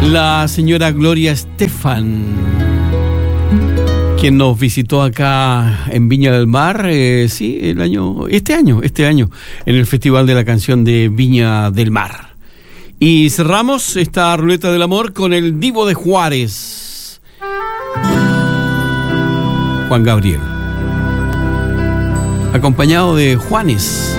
La señora Gloria Estefan, quien nos visitó acá en Viña del Mar, sí, este año, en el Festival de la Canción de Viña del Mar. Y cerramos esta ruleta del amor con el Divo de Juárez, Juan Gabriel, acompañado de Juanes.